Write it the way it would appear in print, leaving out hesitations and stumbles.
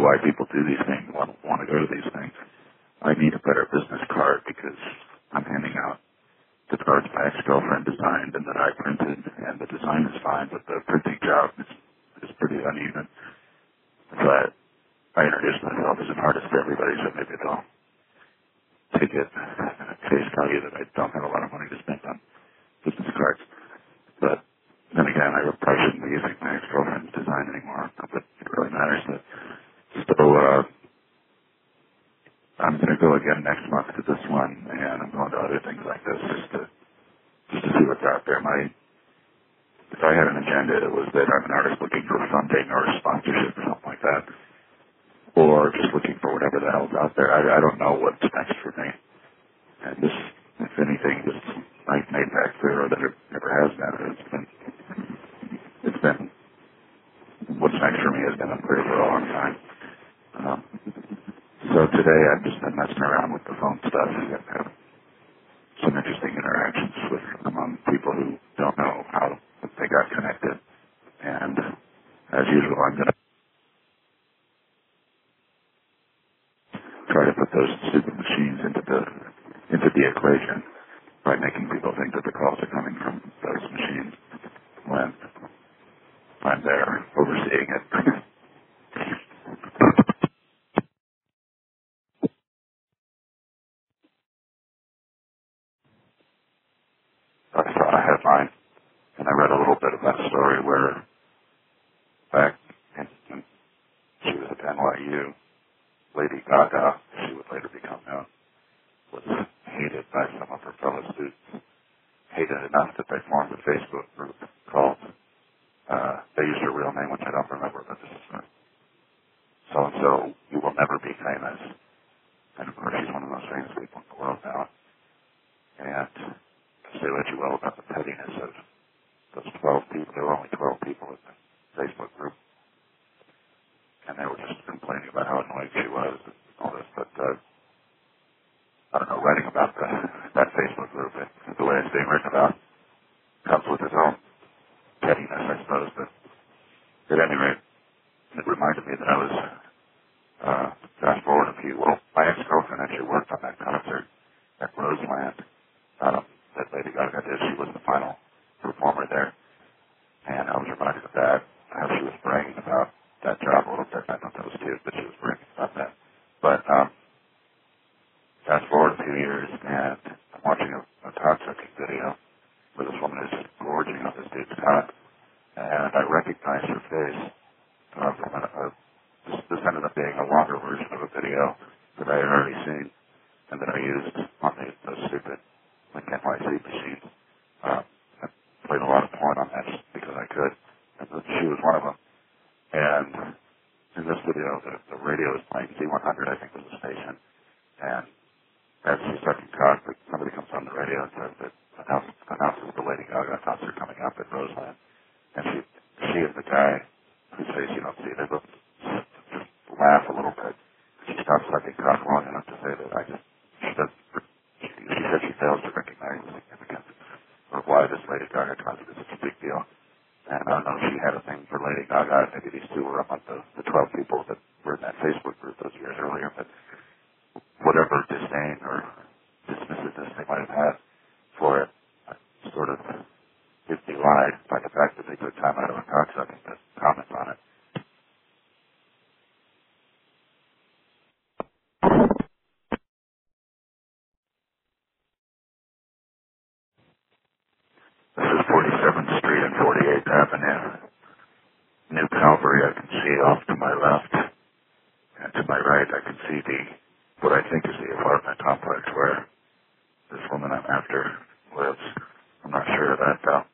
why people do these things, want to go to these things. I need a better business card because I'm handing out the cards my ex-girlfriend designed and that I printed, and the design is fine, but the printing job is pretty uneven. But I introduced myself as an artist to everybody, so maybe they'll take it at face value that I don't have a lot of money to spend on business cards. But then again, I probably shouldn't be using my ex-girlfriend's design anymore, not that it really matters. But so I'm going to go again next month to this one, and I'm going to other things like this just to see what's out there. If I had an agenda, it was that I'm an artist looking for funding or sponsorship or something like that, or just looking for whatever the hell's out there. I don't know what's next for me. And this, if anything, just like made that clear that it never has been. It's been what's next for me has been unclear for a long time. So today I've just been messing around with the phone stuff and have some interesting interactions among people who don't know how they got connected. And as usual, I'm going to try to put those stupid machines into the equation by making people think that the calls are coming from those machines when I'm there overseeing it. I saw a headline, and I read a little bit of that story where back when she was at NYU, Lady Gaga, she would later become known, was hated by some of her fellow students. Hated enough that they formed a Facebook group called, they used her real name, which I don't remember, but this is so-and-so, you will never be famous. And of course, she's one of the most famous people in the world now. And say what you will about the pettiness of those 12 people. There were only 12 people in the Facebook group. And they were just complaining about how annoying she was and all this. But, I don't know, writing about that Facebook group and the way it's being written about comes with its own pettiness, I suppose. But at any rate, it reminded me that I was, fast forward a few, well, my ex-girlfriend actually worked on that concert at Roseland that Lady Gaga did. She was the final performer there. And I was reminded of that, how she was bragging about that job a little bit. I thought that was cute, but she was bragging about that. But fast forward a few years, and I'm watching a cocksucking video where this woman is just gorging on this dude's cock. And I recognized her face from this ended up being a longer version of a video that I had already seen and that I used on those stupid NYC machines. I played a lot of porn on that just because I could. And she was one of them. And in this video, the radio is playing Z100, I think was the station. And as she's sucking cock, somebody comes on the radio and says that announces the Lady Gaga concert coming up at Roseland. And she and the guy whose face you don't see, they both just laugh a little bit. She stops sucking cock long enough to say that she said she fails to recognize the significance of why this Lady Gaga concert is such a big deal. And I don't know if she had a thing for Lady Gaga. Maybe these two were among the 12 people that were in that Facebook group those years earlier. But whatever disdain or dismissiveness they might have had for it sort of is belied by the fact that they took time out of a cocksucking to comment on it. This is 47th Street and 48th Avenue. New Calvary I can see off to my left. And to my right I can see what I think is the apartment complex where this woman I'm after lives. I'm not sure of that though.